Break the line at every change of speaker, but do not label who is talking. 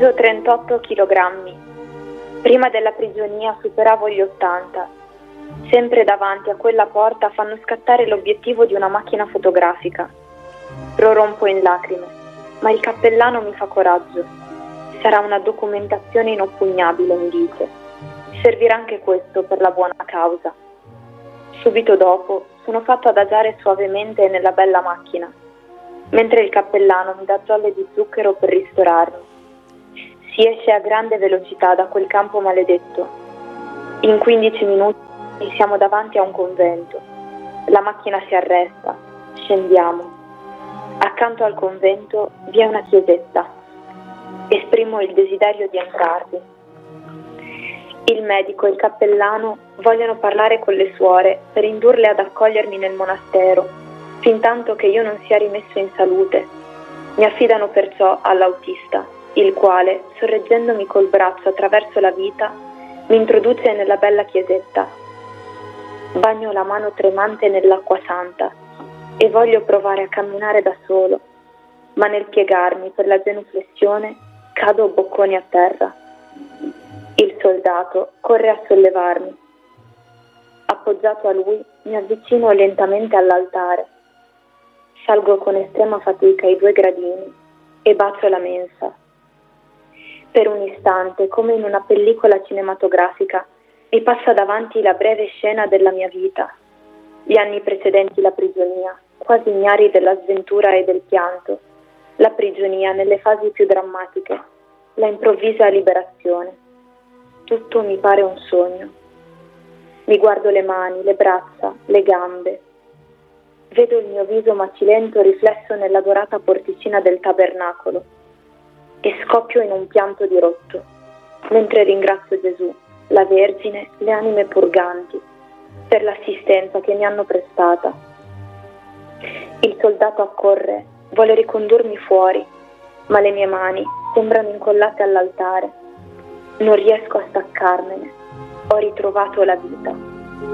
Peso 38 kg. Prima della prigionia superavo gli 80. Sempre davanti a quella porta fanno scattare l'obiettivo di una macchina fotografica. Prorompo in lacrime, ma il cappellano mi fa coraggio. Sarà una documentazione inoppugnabile, mi dice. Servirà anche questo per la buona causa. Subito dopo sono fatto adagiare suavemente nella bella macchina, mentre il cappellano mi dà giolle di zucchero per ristorarmi. Si esce a grande velocità da quel campo maledetto. In 15 minuti siamo davanti a un convento. La macchina si arresta. Scendiamo. Accanto al convento vi è una chiesetta. Esprimo il desiderio di entrarvi. Il medico e il cappellano vogliono parlare con le suore per indurle ad accogliermi nel monastero, fintanto che io non sia rimesso in salute. Mi affidano perciò all'autista, il quale, sorreggendomi col braccio attraverso la vita, mi introduce nella bella chiesetta. Bagno la mano tremante nell'acqua santa e voglio provare a camminare da solo, ma nel piegarmi per la genuflessione cado bocconi a terra. Il soldato corre a sollevarmi. Appoggiato a lui mi avvicino lentamente all'altare. Salgo con estrema fatica i 2 gradini e bacio la mensa. Per un istante, come in una pellicola cinematografica, mi passa davanti la breve scena della mia vita. Gli anni precedenti la prigionia, quasi ignari della sventura e del pianto. La prigionia nelle fasi più drammatiche, la improvvisa liberazione. Tutto mi pare un sogno. Mi guardo le mani, le braccia, le gambe. Vedo il mio viso macilento riflesso nella dorata porticina del tabernacolo e scoppio in un pianto dirotto, mentre ringrazio Gesù, la Vergine, le anime purganti, per l'assistenza che mi hanno prestata. Il soldato accorre, vuole ricondurmi fuori, ma le mie mani sembrano incollate all'altare. Non riesco a staccarmene. Ho ritrovato la vita.